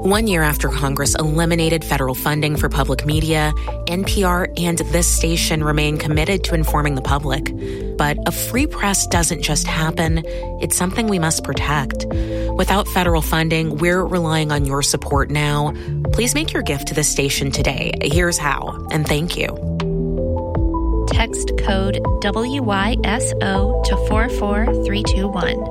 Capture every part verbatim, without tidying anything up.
One year after Congress eliminated federal funding for public media, N P R and this station remain committed to informing the public. But a free press doesn't just happen. It's something we must protect. Without federal funding, we're relying on your support now. Please make your gift to the station today. Here's how, and thank you. Text code W Y S O to four four three two one.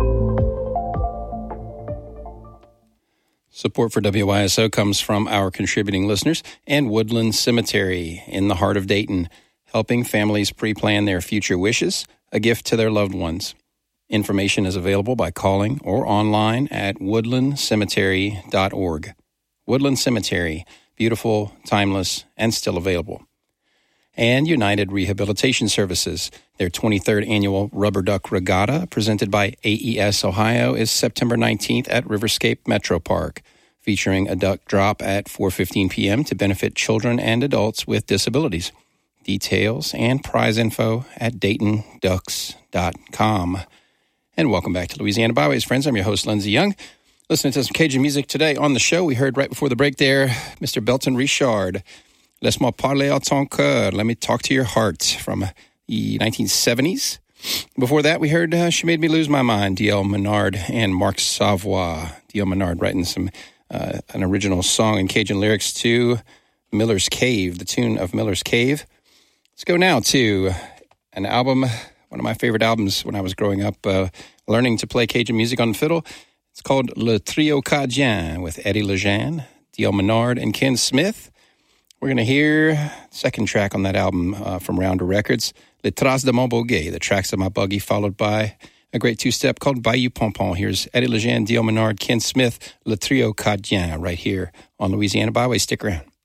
Support for W Y S O comes from our contributing listeners and Woodland Cemetery in the heart of Dayton, helping families pre-plan their future wishes, a gift to their loved ones. Information is available by calling or online at woodland cemetery dot org. Woodland Cemetery, beautiful, timeless, and still available. And United Rehabilitation Services. Their twenty-third annual Rubber Duck Regatta, presented by A E S Ohio, is September nineteenth at Riverscape Metro Park, featuring a duck drop at four fifteen p.m. to benefit children and adults with disabilities. Details and prize info at dayton ducks dot com. And welcome back to Louisiana Byways, friends. I'm your host, Lindsey Young. Listening to some Cajun music today on the show. We heard right before the break there, Mister Belton Richard, Laisse-moi parler à ton cœur. Let me talk to your heart, from the nineteen seventies. Before that, we heard uh, She Made Me Lose My Mind, D L Menard and Marc Savoie. D L Menard writing some uh, an original song in Cajun lyrics to Miller's Cave, the tune of Miller's Cave. Let's go now to an album, one of my favorite albums when I was growing up, uh, learning to play Cajun music on the fiddle. It's called Le Trio Cajun with Eddie Lejeune, D L Menard, and Ken Smith. We're going to hear the second track on that album uh, from Rounder Records, Les Traces de mon Buggy, the tracks of my buggy, followed by a great two-step called Bayou Pompon. Here's Eddie Lejeune, D L Menard, Ken Smith, Le Trio Cajun, right here on Louisiana Byway. Stick around.